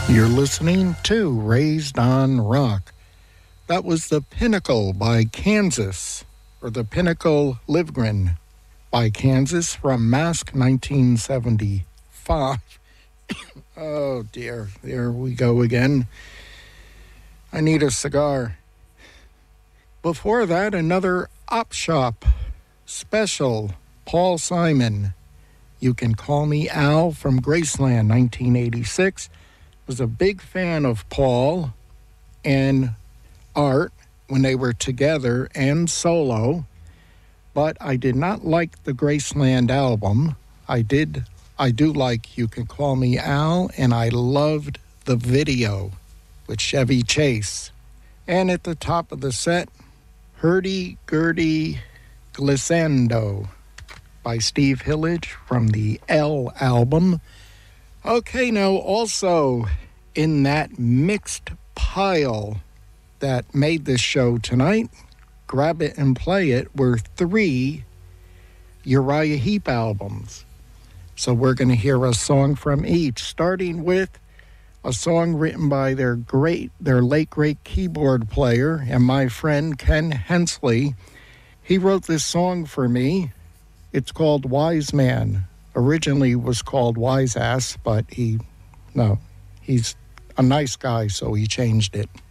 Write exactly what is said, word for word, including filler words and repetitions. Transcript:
You're listening to Raised on Rock. That was The Pinnacle by Kansas, or The Pinnacle Livgren by Kansas from Mask nineteen seventy-five. Oh dear, there we go again. I need a cigar. Before that, another Op Shop special, Paul Simon. You Can Call Me Al from Graceland, nineteen eighty-six. Was a big fan of Paul and Art when they were together and solo, but I did not like the Graceland album. I did, I do like You Can Call Me Al, and I loved the video with Chevy Chase. And at the top of the set, Hurdy-Gurdy Glissando by Steve Hillage from the L album. Okay, now also in that mixed pile that made this show tonight, Grab It and Play It, were three Uriah Heep albums. So we're going to hear a song from each, starting with a song written by their great, their late great keyboard player and my friend Ken Hensley. He wrote this song for me. It's called Wise Man. Originally was called Wise Ass, but he, no, he's a nice guy, so he changed it.